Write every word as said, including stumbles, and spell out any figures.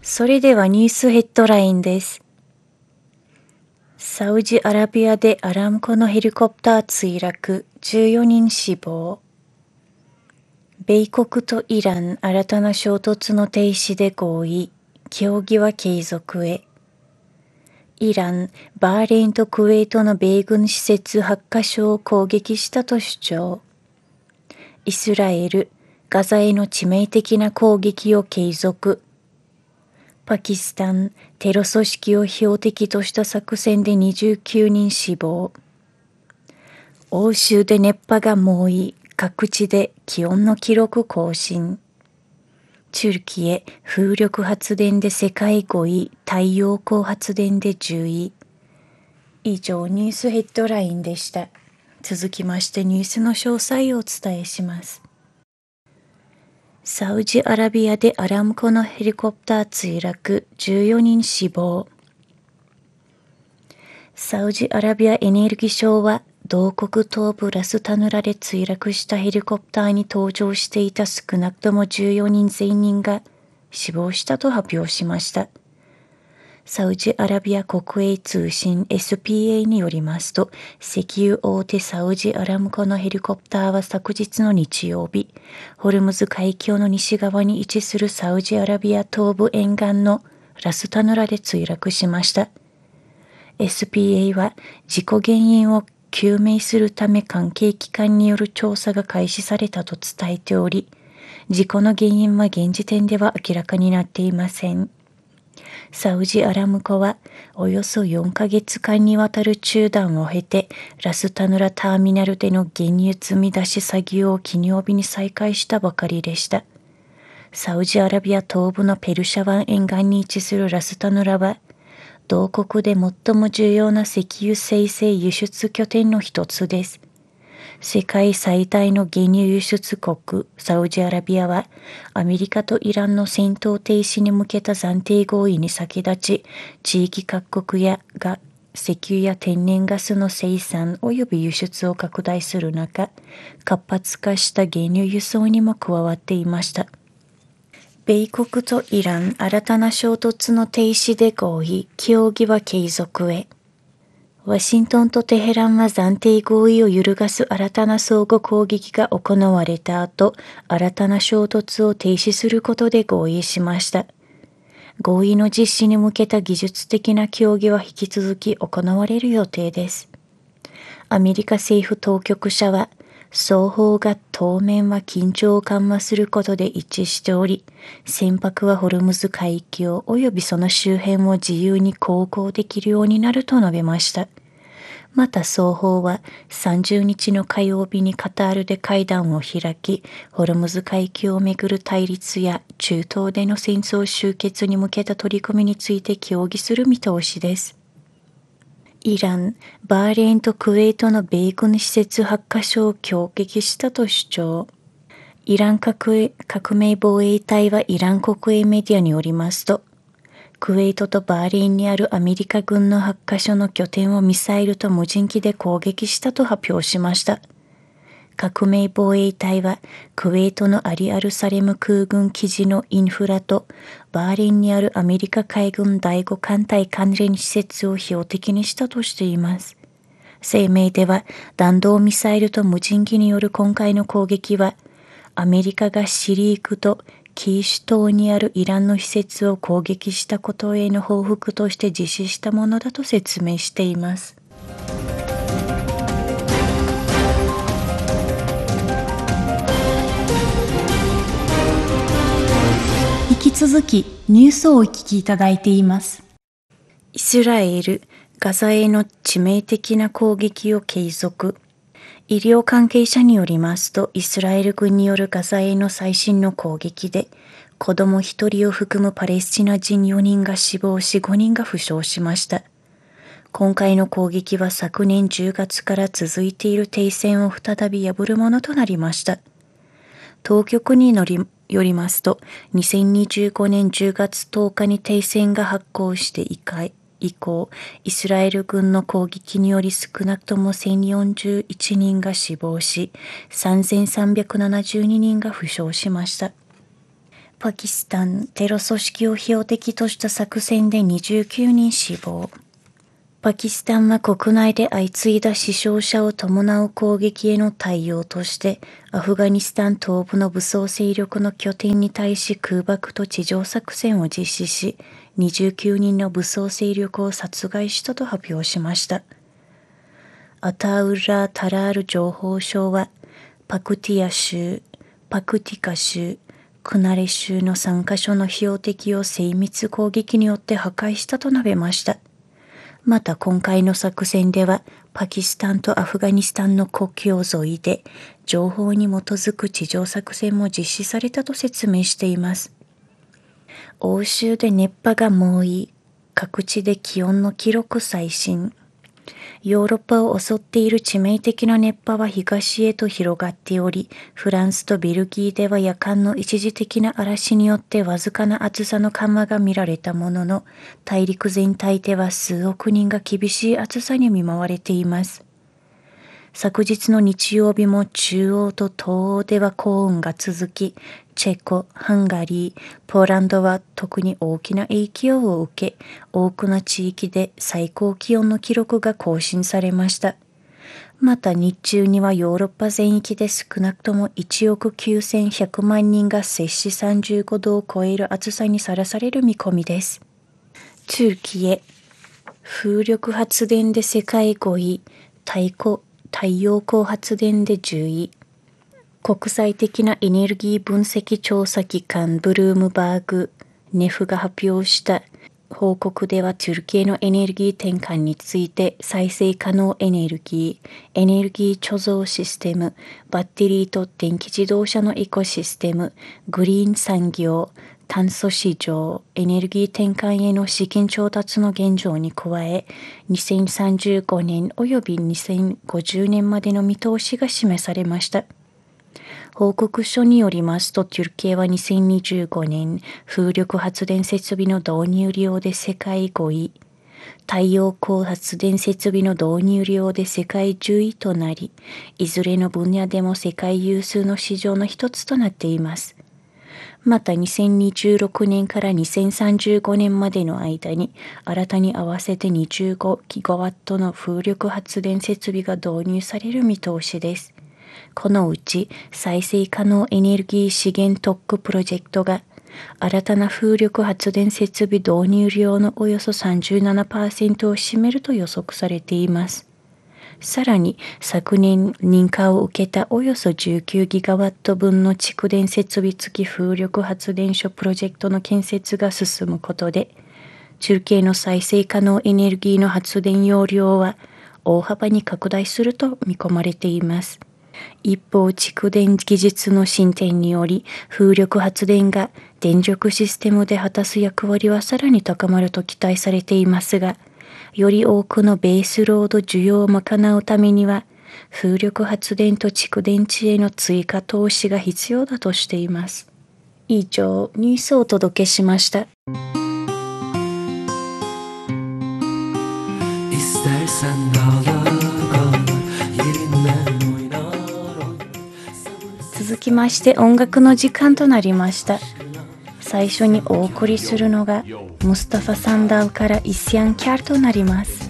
それではニュースヘッドラインです。サウジアラビアでアラムコのヘリコプター墜落、じゅうよにん死亡。米国とイラン新たな衝突の停止で合意、協議は継続へ。イラン、バーレーンとクウェートの米軍施設はちカ所を攻撃したと主張。イスラエル、ガザへの致命的な攻撃を継続。パキスタン、テロ組織を標的とした作戦でにじゅうきゅうにん死亡。欧州で熱波が猛威、各地で気温の記録更新。チュルキエ、風力発電で世界ごい、太陽光発電でじゅうい。以上、ニュースヘッドラインでした。続きましてニュースの詳細をお伝えします。サウジアラビアでアラムコのヘリコプター墜落、じゅうよにん死亡。サウジアラビアエネルギー省は、同国東部ラスタヌラで墜落したヘリコプターに搭乗していた少なくともじゅうよにん全員が死亡したと発表しました。サウジアラビア国営通信 エスピーエー によりますと、石油大手サウジアラムコのヘリコプターは昨日の日曜日、ホルムズ海峡の西側に位置するサウジアラビア東部沿岸のラスタヌラで墜落しました。エスピーエー は事故原因を究明するため関係機関による調査が開始されたと伝えており、事故の原因は現時点では明らかになっていません。サウジアラムコはおよそよんかげつかんにわたる中断を経て、ラスタヌラターミナルでの原油積み出し作業を金曜日に再開したばかりでした。サウジアラビア東部のペルシャ湾沿岸に位置するラスタヌラは、同国で最も重要な石油精製輸出拠点の一つです。世界最大の原油輸出国サウジアラビアはアメリカとイランの戦闘停止に向けた暫定合意に先立ち、地域各国やが石油や天然ガスの生産及び輸出を拡大する中、活発化した原油輸送にも加わっていました。米国とイラン新たな衝突の停止で合意、協議は継続へ。ワシントンとテヘランは暫定合意を揺るがす新たな相互攻撃が行われた後、新たな衝突を停止することで合意しました。合意の実施に向けた技術的な協議は引き続き行われる予定です。アメリカ政府当局者は、双方が当面は緊張を緩和することで一致しており、船舶はホルムズ海峡及びその周辺を自由に航行できるようになると述べました。また双方はさんじゅうにちの火曜日にカタールで会談を開き、ホルムズ海峡をめぐる対立や中東での戦争終結に向けた取り組みについて協議する見通しです。イラン、バーレーンとクウェートの米軍施設はちカ所を攻撃したと主張。イラン革命防衛隊はイラン国営メディアによりますと、クウェートとバーレーンにあるアメリカ軍のはちカ所の拠点をミサイルと無人機で攻撃したと発表しました。革命防衛隊はクウェートのアリアルサレム空軍基地のインフラとバーレーンにあるアメリカ海軍だいご艦隊関連施設を標的にしたとしています。声明では弾道ミサイルと無人機による今回の攻撃はアメリカがシリークとキーシュ島にあるイランの施設を攻撃したことへの報復として実施したものだと説明しています。引き続きニュースをお聞きいただいています。イスラエル、ガザへの致命的な攻撃を継続。医療関係者によりますと、イスラエル軍によるガザへの最新の攻撃で、子供ひとりを含むパレスチナ人よにんが死亡しごにんが負傷しました。今回の攻撃は昨年じゅうがつから続いている停戦を再び破るものとなりました。当局によりよりますと、にせんにじゅうごねんじゅうがつとおかに停戦が発効して以降、以降、イスラエル軍の攻撃により少なくともせんよんじゅういちにんが死亡し、さんぜんさんびゃくななじゅうににんが負傷しました。 パキスタンテロ組織を標的とした作戦でにじゅうきゅうにん死亡。パキスタンは国内で相次いだ死傷者を伴う攻撃への対応として、アフガニスタン東部の武装勢力の拠点に対し空爆と地上作戦を実施し、にじゅうきゅうにんの武装勢力を殺害したと発表しました。アタウッラー・タラール情報省は、パクティア州、パクティカ州、クナレ州のさんカ所の標的を精密攻撃によって破壊したと述べました。また今回の作戦では、パキスタンとアフガニスタンの国境沿いで、情報に基づく地上作戦も実施されたと説明しています。欧州で熱波が猛威、各地で気温の記録最新。ヨーロッパを襲っている致命的な熱波は東へと広がっており、フランスとベルギーでは夜間の一時的な嵐によってわずかな暑さの緩和が見られたものの、大陸全体では数億人が厳しい暑さに見舞われています。昨日の日曜日も中央と東欧では高温が続き、チェコ、ハンガリー、ポーランドは特に大きな影響を受け、多くの地域で最高気温の記録が更新されました。また日中にはヨーロッパ全域で少なくともいちおくきゅうせんひゃくまんにんが摂氏さんじゅうごどを超える暑さにさらされる見込みです。トルキエ、風力発電で世界ごい、太鼓太陽光発電でじゅうい。国際的なエネルギー分析調査機関ブルームバーグ、ネフが発表した報告では、トルキエのエネルギー転換について再生可能エネルギー、エネルギー貯蔵システム、バッテリーと電気自動車のエコシステム、グリーン産業、炭素市場、エネルギー転換への資金調達の現状に加え、にせんさんじゅうごねんおよびにせんごじゅうねんまでの見通しが示されました。報告書によりますと、トルキエはにせんにじゅうごねん、風力発電設備の導入量で世界ごい、太陽光発電設備の導入量で世界じゅういとなり、いずれの分野でも世界有数の市場の一つとなっています。またにせんにじゅうろくねんからにせんさんじゅうごねんまでの間に、新たに合わせてにじゅうごギガワットの風力発電設備が導入される見通しです。このうち再生可能エネルギー資源特区プロジェクトが、新たな風力発電設備導入量のおよそ さんじゅうななパーセント を占めると予測されています。さらに昨年認可を受けたおよそじゅうきゅうギガワット分の蓄電設備付き風力発電所プロジェクトの建設が進むことで、トルキエの再生可能エネルギーの発電容量は大幅に拡大すると見込まれています。一方、蓄電技術の進展により、風力発電が電力システムで果たす役割はさらに高まると期待されていますが、より多くのベースロード需要を賄うためには、風力発電と蓄電池への追加投資が必要だとしています。以上、ニュースをお届けしました。続きまして音楽の時間となりました。最初にお送りするのがムスタファ・サンダウからイスヤン・キャルとなります。